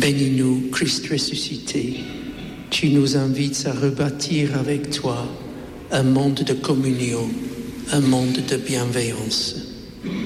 Bénis-nous, Christ ressuscité. Tu nous invites à rebâtir avec toi un monde de communion, un monde de bienveillance.